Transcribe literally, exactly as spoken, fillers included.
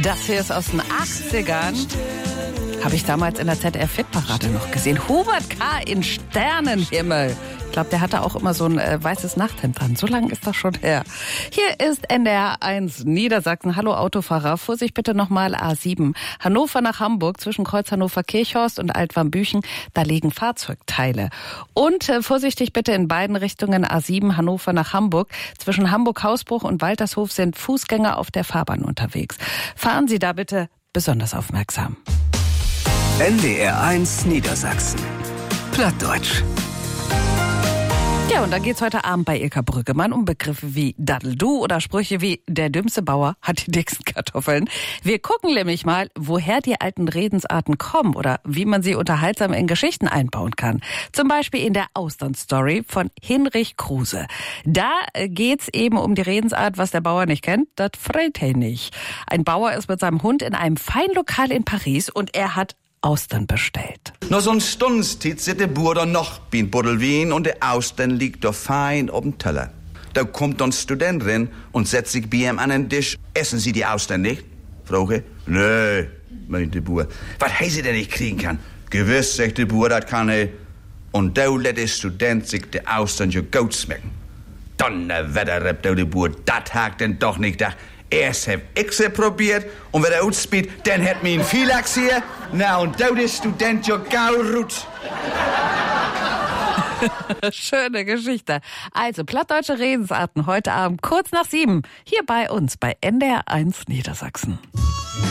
Das hier ist aus den achtzigern. Habe ich damals in der Z D F-Hitparade noch gesehen. Hubert K. in Sternenhimmel. Ich glaube, der hatte auch immer so ein äh, weißes Nachthemd dran. So lange ist das schon her. Hier ist N D R eins Niedersachsen. Hallo Autofahrer, Vorsicht bitte nochmal A sieben. Hannover nach Hamburg zwischen Kreuz Hannover-Kirchhorst und Altwarmbüchen. Da liegen Fahrzeugteile. Und äh, vorsichtig bitte in beiden Richtungen A sieben Hannover nach Hamburg. Zwischen Hamburg-Hausbruch und Waltershof sind Fußgänger auf der Fahrbahn unterwegs. Fahren Sie da bitte besonders aufmerksam. N D R eins Niedersachsen. Plattdeutsch. Ja, und da geht's heute Abend bei Ilka Brüggemann um Begriffe wie Daddeldu oder Sprüche wie der dümmste Bauer hat die dicksten Kartoffeln. Wir gucken nämlich mal, woher die alten Redensarten kommen oder wie man sie unterhaltsam in Geschichten einbauen kann. Zum Beispiel in der Austern-Story von Hinrich Kruse. Da geht's eben um die Redensart, was der Bauer nicht kennt, das freit er nicht. Ein Bauer ist mit seinem Hund in einem Feinlokal in Paris und er hat Austern bestellt. Nur so ein Stundstiet sitzt der Bruder noch bin Buddelwien und der Austern liegt doch fein auf dem Teller. Da kommt ein Student rein und setzt sich bei ihm an den Tisch. Essen Sie die Austern nicht? Frage. Nö, meint der Bauer. Was heißt Sie denn nicht kriegen kann? Gewiss, sagt der Bauer, das kann er. Und da lässt der Student sich die Austern schon gut schmecken. Donnerwetter, rappt der Bauer, das hakt denn doch nicht da. Erst hab ich sie probiert und wenn er ausspielt, dann hat mir ein Vielachs hier. Na, und da der Student ja gaurut. Schöne Geschichte. Also, plattdeutsche Redensarten heute Abend kurz nach sieben. Hier bei uns bei N D R eins Niedersachsen.